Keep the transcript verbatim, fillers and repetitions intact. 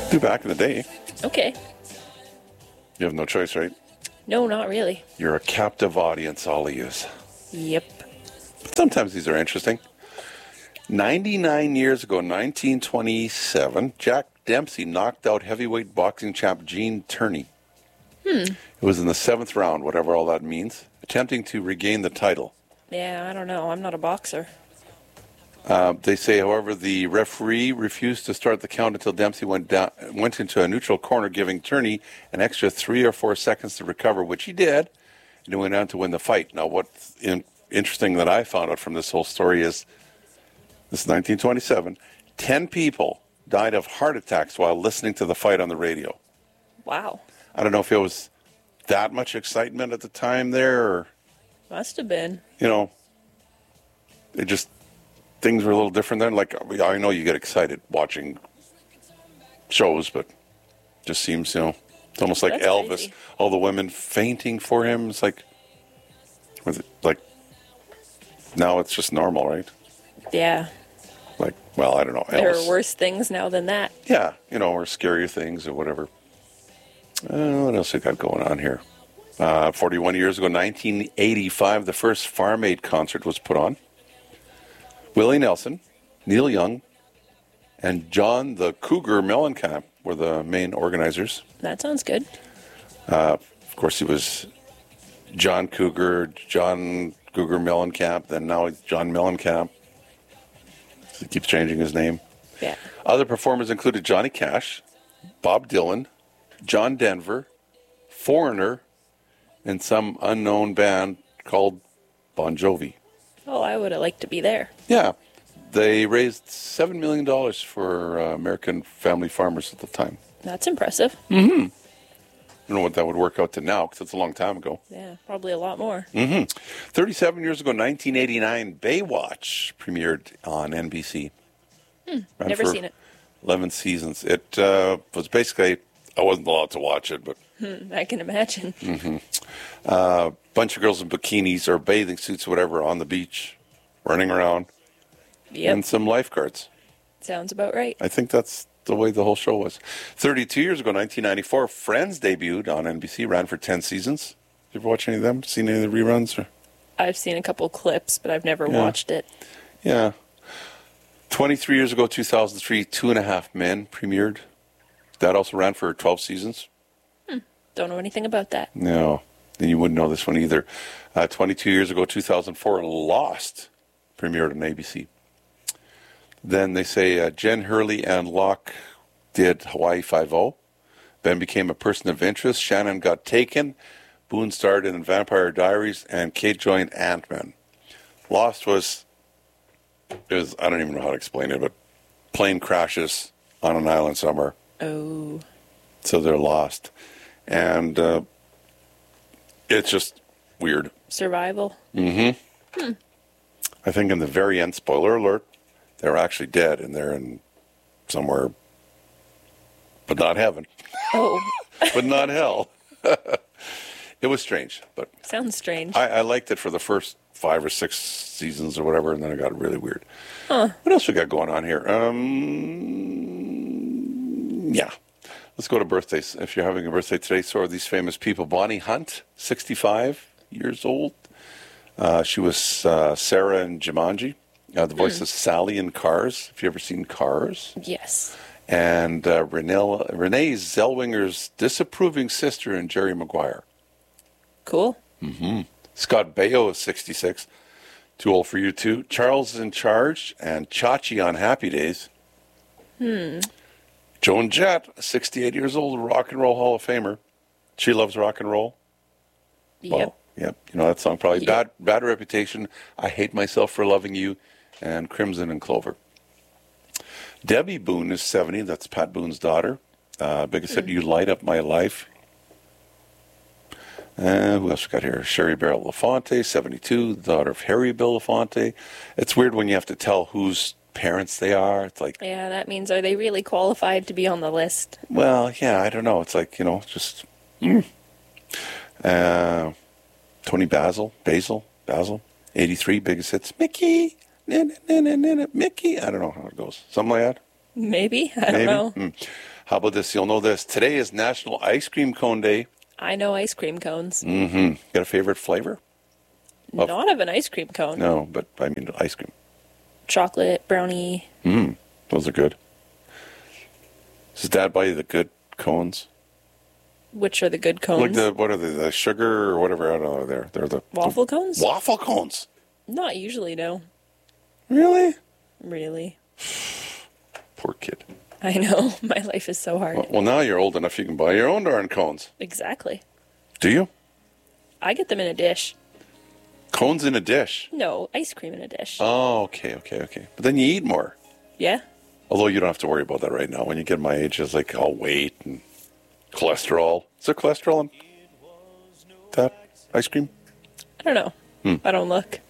Do back in the day. Okay. You have no choice, right? No, not really. You're a captive audience, Ollie is. Yep. But sometimes these are interesting. ninety-nine years ago, nineteen twenty-seven, Jack Dempsey knocked out heavyweight boxing champ Gene Tierney. Hmm. It was in the seventh round, whatever all that means, attempting to regain the title. Yeah, I don't know. I'm not a boxer. Uh, they say, however, the referee refused to start the count until Dempsey went down, went into a neutral corner, giving Tierney an extra three or four seconds to recover, which he did, and he went on to win the fight. Now, what's in, interesting that I found out from this whole story is, this is nineteen twenty-seven, ten people died of heart attacks while listening to the fight on the radio. Wow. I don't know if it was that much excitement at the time there, or, Must have been. you know, it just... things were a little different then. Like, I know you get excited watching shows, but just seems, you know, it's almost like That's Elvis. crazy. All the women fainting for him. It's like, was it like, now it's just normal, right? Yeah. Like, well, I don't know. There Elvis. are worse things now than that. Yeah, you know, or scarier things or whatever. Uh, what else we got going on here? Uh, forty-one years ago, nineteen eighty-five, the first Farm Aid concert was put on. Willie Nelson, Neil Young, and John the Cougar Mellencamp were the main organizers. That sounds good. Uh, of course, he was John Cougar, John Cougar Mellencamp, then now he's John Mellencamp. He keeps changing his name. Yeah. Other performers included Johnny Cash, Bob Dylan, John Denver, Foreigner, and some unknown band called Bon Jovi. Oh, I would have liked to be there. Yeah, they raised seven million dollars for uh, American family farmers at the time. That's impressive. Mm-hmm. I don't know what that would work out to now, because it's a long time ago. Yeah, probably a lot more. Mm-hmm. thirty-seven years ago, nineteen eighty-nine, Baywatch premiered on N B C. Hmm, Ran never for seen it. eleven seasons. It uh, was basically, I wasn't allowed to watch it, but... Hmm, I can imagine. Mm-hmm. Uh, bunch of girls in bikinis or bathing suits or whatever on the beach, running around. Yep. And some lifeguards. Sounds about right. I think that's the way the whole show was. thirty-two years ago, nineteen ninety-four, Friends debuted on N B C, ran for ten seasons. Did you ever watch any of them? Seen any of the reruns? Or? I've seen a couple clips, but I've never Yeah. watched it. Yeah. twenty-three years ago, two thousand three, Two and a Half Men premiered. That also ran for twelve seasons. Hmm. Don't know anything about that. No. Then you wouldn't know this one either. Uh, twenty-two years ago, two thousand four, Lost premiered on A B C. Then they say uh, Jen Hurley and Locke did Hawaii Five-O. Ben became a person of interest. Shannon got taken. Boone starred in Vampire Diaries, and Kate joined Ant-Man. Lost was, it was, I don't even know how to explain it, but plane crashes on an island somewhere. Oh. So they're lost. And uh, it's just weird. Survival. Mm-hmm. Hmm. I think in the very end, spoiler alert, they're actually dead and they're in somewhere, but not heaven. Oh. But not hell. It was strange, but Sounds strange. I, I liked it for the first five or six seasons or whatever, and then it got really weird. Huh. What else we got going on here? Um, yeah. Let's go to birthdays. If you're having a birthday today, so are these famous people. Bonnie Hunt, sixty-five years old. Uh, she was uh, Sarah in Jumanji, uh, the voice Hmm. of Sally in Cars. Have you ever seen Cars? Yes. And uh, Renee, Renee Zellweger's disapproving sister in Jerry Maguire. Cool. Mm-hmm. Scott Baio is sixty-six. Too old for you, too. Charles in Charge and Chachi on Happy Days. Hmm. Joan Jett, sixty-eight years old, Rock and Roll Hall of Famer. She loves rock and roll. Yep. Well, yep. You know that song probably. Yep. Bad Bad Reputation, I Hate Myself for Loving You, and Crimson and Clover. Debbie Boone is seventy. That's Pat Boone's daughter. Uh, biggest hit, You Light Up My Life. Uh, who else we got here? Sherry Bell LaFonte, seventy-two, the daughter of Harry Belafonte. It's weird when you have to tell whose parents they are. It's like, Yeah, that means are they really qualified to be on the list? well, yeah, I don't know. It's like, you know, just... Mm. Uh, Tony Basil, Basil, Basil, eighty-three, biggest hits. Mickey, na, na, na, na, na, Mickey. I don't know how it goes. Something like that. Maybe. I don't Maybe. know. Mm. How about this? You'll know this. Today is National Ice Cream Cone Day. I know ice cream cones. Mm-hmm. Got a favorite flavor? Of- Not of an ice cream cone. No, but I mean ice cream. Chocolate, brownie. Mm, those are good. Does Dad buy you the good cones? Which are the good cones? Like the, what are they, the sugar or whatever? I don't know. They're, they're the Waffle the cones? Waffle cones. Not usually, no. Really? Really. Poor kid. I know. My life is so hard. Well, well, now you're old enough you can buy your own darn cones. Exactly. Do you? I get them in a dish. Cones in a dish. No, ice cream in a dish. Oh, okay, okay, okay. But then you eat more. Yeah? Although you don't have to worry about that right now. When you get my age, it's like all weight and cholesterol. Is there cholesterol in that ice cream? I don't know. Hmm. I don't look.